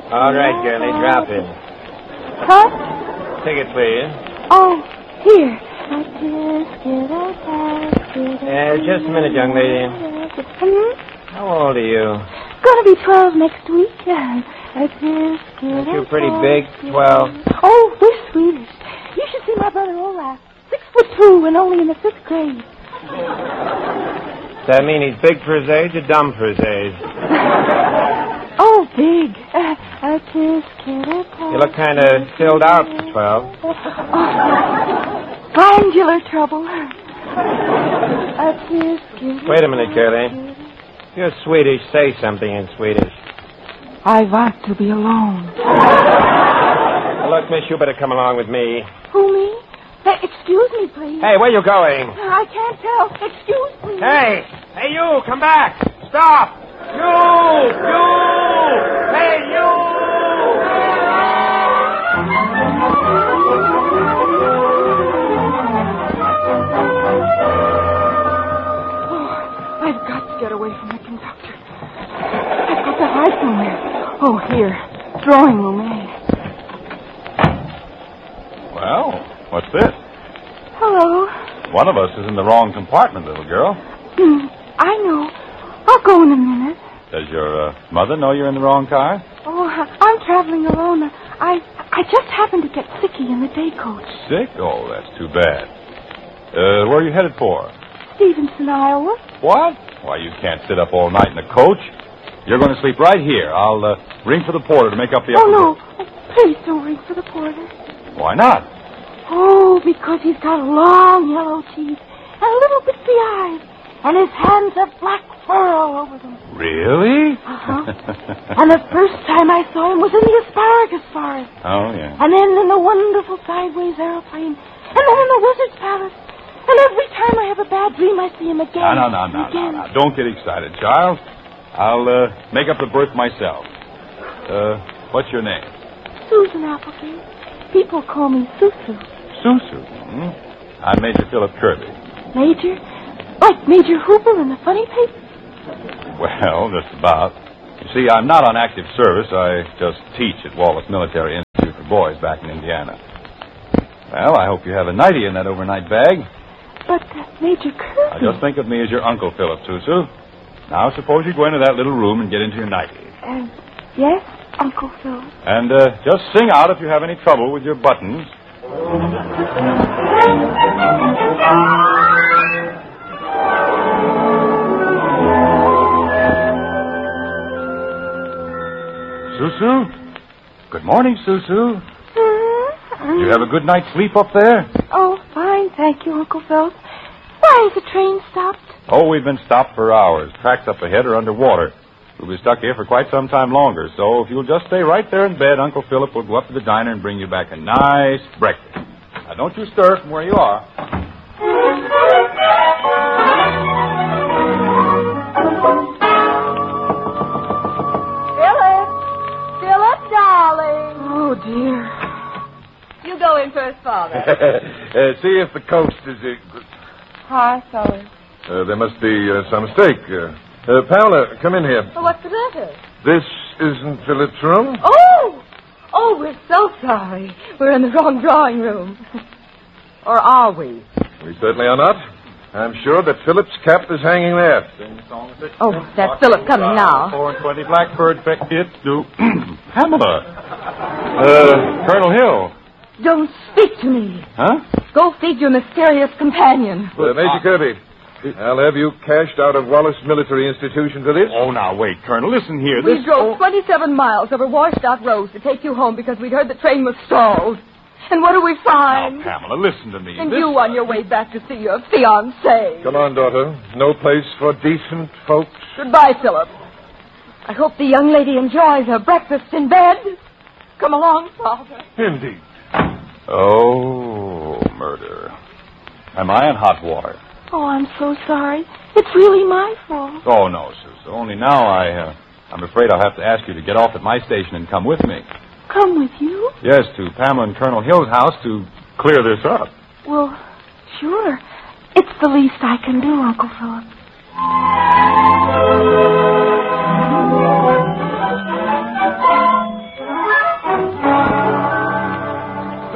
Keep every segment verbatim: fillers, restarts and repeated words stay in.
All right, girlie, drop in. Huh? Ticket, please. Oh, here. I just get a basket. Uh, just a minute, young lady. Hmm? How old are you? Gonna be twelve next week. I just get Aren't you a pretty basket. big, twelve? Oh, we're Swedish. You should see my brother Olaf. Six foot two and only in the fifth grade. Does that mean he's big for his age or dumb for his age? Oh, big. Uh, I just get a basket. You look kind of filled out for twelve. Oh, glandular trouble. I just get Wait a minute, girlie. If you're Swedish, say something in Swedish. I want to be alone. Well, look, miss, you better come along with me. Who, me? Uh, excuse me, please. Hey, where you going? I can't tell. Excuse me. Hey! Hey, you! Come back! Stop! You! You! Hey, you! Oh, I've got to get away from the conductor. I've got to hide somewhere. Oh, here. Drawing room A. Well, what's this? Hello. One of us is in the wrong compartment, little girl. Hmm, I know. I'll go in a minute. Does your uh, mother know you're in the wrong car? Oh, I'm traveling alone. I I just happened to get sicky in the day coach. Sick? Oh, that's too bad. Uh, where are you headed for? Stevenson, Iowa. What? Why, you can't sit up all night in a coach. You're going to sleep right here. I'll uh, ring for the porter to make up the Oh, upper no. room. Oh, please don't ring for the porter. Why not? Oh, because he's got long yellow teeth and little bitsy eyes. And his hands have black fur all over them. Really? Uh-huh. And the first time I saw him was in the asparagus forest. Oh, yeah. And then in the wonderful sideways airplane. And then in the wizard's palace. And every time I have a bad dream, I see him again. No, no, no, no, no, no. Don't get excited, child. I'll uh, make up the berth myself. Uh, what's your name? Susan Applegate. People call me Susu. Susu. Hmm? I'm Major Philip Kirby. Major? Like Major Hooper in the funny paper? Well, just about. You see, I'm not on active service. I just teach at Wallace Military Institute for Boys back in Indiana. Well, I hope you have a nightie in that overnight bag. But, uh, Major Kirby... Now, just think of me as your uncle, Philip, Susu. Now, suppose you go into that little room and get into your nightie. Uh, yes, Uncle Phil. And uh, just sing out if you have any trouble with your buttons. Susu? Good morning, Susu. Mm-hmm. You have a good night's sleep up there? Oh, fine, thank you, Uncle Phil. Why is the train stopped? Oh, we've been stopped for hours. Tracks up ahead are underwater. We'll be stuck here for quite some time longer, so if you'll just stay right there in bed, Uncle Philip will go up to the diner and bring you back a nice breakfast. Now, don't you stir from where you are. Philip! Philip, darling! Oh, dear. You go in first, Father. uh, see if the coast is... Uh, Hi, fellas. uh, there must be uh, some mistake. Uh, uh, Paola, come in here. Well, what's the matter? This isn't Philip's room? Oh! Oh, we're so sorry. We're in the wrong drawing room. Or are we? We certainly are not. I'm sure that Philip's cap is hanging there. Oh, that's Philip coming now. Four and twenty Blackbird pick it to Pamela. Uh, Colonel Hill. Don't speak to me. Huh? Go feed your mysterious companion. Uh, Major Kirby, I'll have you cashed out of Wallace Military Institution for this. Oh, now, wait, Colonel. Listen here. We This... drove twenty-seven miles over washed-out roads to take you home because we'd heard the train was stalled. And what do we find? Now, Pamela, listen to me. And This- you on your way back to see your fiancé. Come on, daughter. No place for decent folks. Goodbye, Philip. I hope the young lady enjoys her breakfast in bed. Come along, Father. Indeed. Oh, murder. Am I in hot water? Oh, I'm so sorry. It's really my fault. Oh, no, Susan. Only now I, uh, I'm afraid I'll have to ask you to get off at my station and come with me. Come with you? Yes, to Pamela and Colonel Hill's house to clear this up. Well, sure. It's the least I can do, Uncle Philip.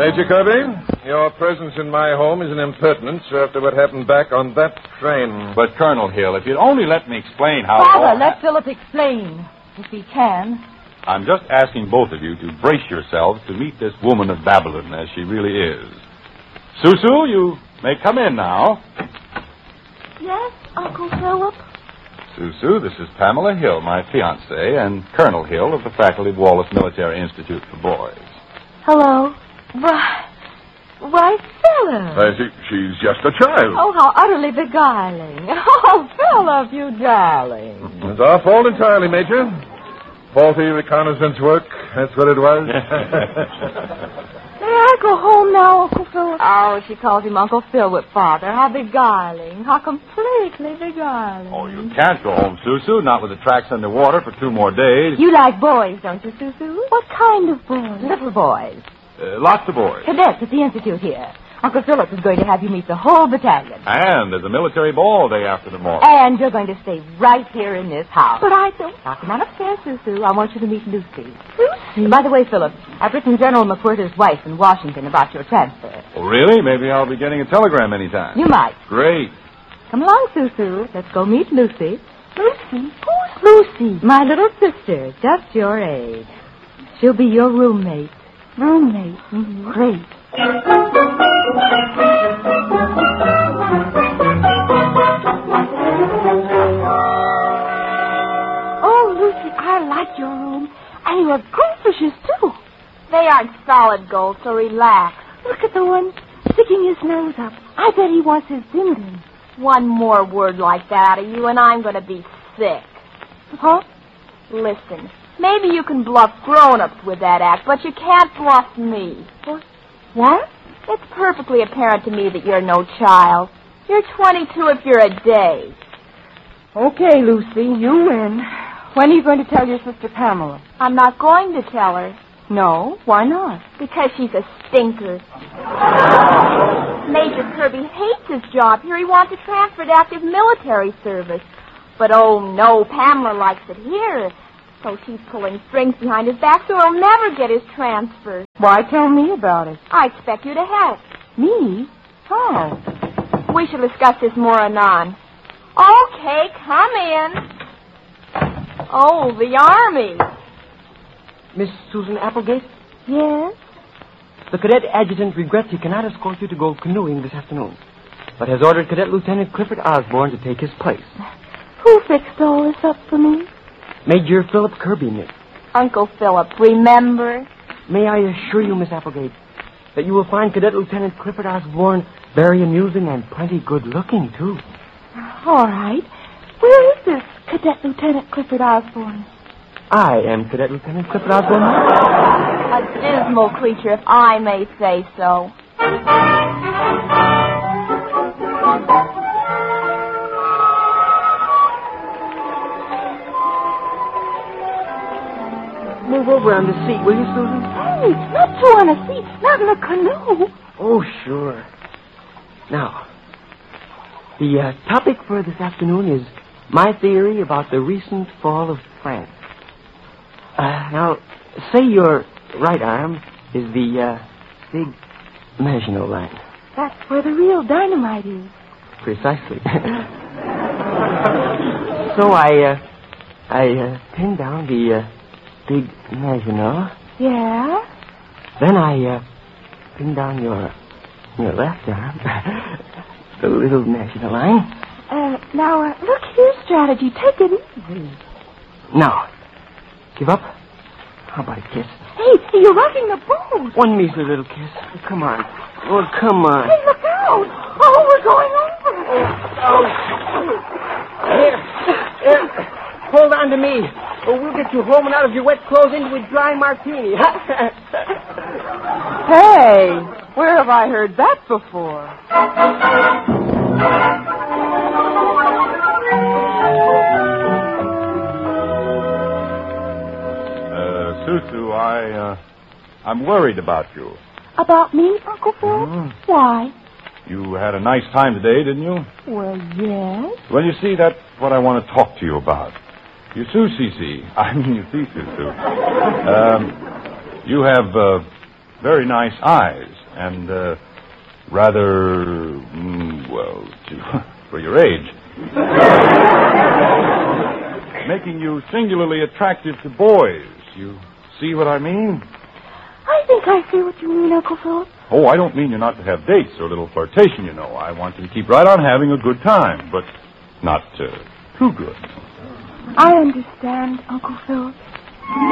Major Kirby, your presence in my home is an impertinence after what happened back on that train. But, Colonel Hill, if you'd only let me explain how... Father, let Philip explain, if he can. I'm just asking both of you to brace yourselves to meet this woman of Babylon as she really is. Susu, you may come in now. Yes, Uncle Philip? Susu, this is Pamela Hill, my fiancée, and Colonel Hill of the faculty of Wallace Military Institute for Boys. Hello. Why, why, Philip. I think she's just a child. Oh, how utterly beguiling. Oh, Philip, you darling. It's our fault entirely, Major. Faulty reconnaissance work, that's what it was. May I go home now, Uncle Philip? Oh, she calls him Uncle Philip, Father. How beguiling. How completely beguiling. Oh, you can't go home, Susu, not with the tracks underwater for two more days. You like boys, don't you, Susu? What kind of boys? Little boys. Uh, lots of boys. Cadets at the Institute here. Uncle Philip is going to have you meet the whole battalion. And there's a military ball day after tomorrow. And you're going to stay right here in this house. But I don't... Now, come on upstairs, Susu. I want you to meet Lucy. Lucy? By the way, Philip, I've written General McWhirter's wife in Washington about your transfer. Oh, really? Maybe I'll be getting a telegram anytime. You might. Great. Come along, Susu. Let's go meet Lucy. Lucy? Who's Lucy? My little sister, just your age. She'll be your roommate. Roommate. Mm-hmm. Great. Oh, Lucy, I like your room. And your goldfishes, too. They aren't solid gold, so relax. Look at the one sticking his nose up. I bet he wants his ding-ding. One more word like that out of you, and I'm going to be sick. Huh? Listen, maybe you can bluff grown-ups with that act, but you can't bluff me. What? It's perfectly apparent to me that you're no child. You're twenty-two if you're a day. Okay, Lucy, you win. When are you going to tell your sister Pamela? I'm not going to tell her. No, why not? Because she's a stinker. Major Kirby hates his job here. He wants to transfer to active military service. But, oh, no, Pamela likes it here. So she's pulling strings behind his back so he'll never get his transfer. Why, tell me about it. I expect you to help. Me? How? We shall discuss this more anon. Okay, come in. Oh, the Army. Miss Susan Applegate? Yes? The cadet adjutant regrets he cannot escort you to go canoeing this afternoon, but has ordered Cadet Lieutenant Clifford Osborne to take his place. Who fixed all this up for me? Major Philip Kirby, Miss. Uncle Philip, remember? May I assure you, Miss Applegate, that you will find Cadet Lieutenant Clifford Osborne very amusing and plenty good-looking, too. All right. Where is this Cadet Lieutenant Clifford Osborne? I am Cadet Lieutenant Clifford Osborne. A dismal creature, if I may say so. Move over on the seat, will you, Susan? Hey, not two on a seat, not in a canoe. Oh, sure. Now, the uh, topic for this afternoon is my theory about the recent fall of France. Uh, now, say your right arm is the uh, big Maginot Line. That's where the real dynamite is. Precisely. So I, uh, I uh, pinned down the uh, big Maginot. Yeah? Then I uh, pinned down your your left arm, the little Maginot Line. Uh, now, uh, look here's strategy. Take it easy. Now, give up. How about a kiss? Hey, you're rocking the boat. One measly little kiss. Come on. Oh, come on. Hey, look out. Oh, we're going over. Oh. Here. Here. Hold on to me, or we'll get you home and out of your wet clothes into a dry martini. Hey, where have I heard that before? Uh, Susu, I, uh, I'm worried about you. About me, Uncle Phil? Mm-hmm. Why? You had a nice time today, didn't you? Well, yes. Well, you see, that's what I want to talk to you about. You see, Cece. I mean, you see, Susu. Um, you have, uh, very nice eyes, and uh, rather, mm, well, to, for your age, making you singularly attractive to boys. You see what I mean? I think I see what you mean, Uncle Philip. Oh, I don't mean you're not to have dates or a little flirtation, you know. I want you to keep right on having a good time, but not uh, too good. I understand, Uncle Philip.